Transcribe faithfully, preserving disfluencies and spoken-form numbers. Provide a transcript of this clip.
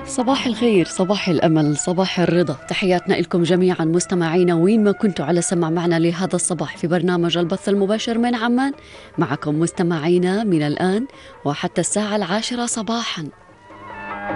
صباح الخير، صباح الأمل، صباح الرضا. تحياتنا لكم جميعا مستمعينا وين ما كنتوا على سمع معنا لهذا الصباح في برنامج البث المباشر من عمان. معكم مستمعينا من الآن وحتى الساعة العاشرة صباحا.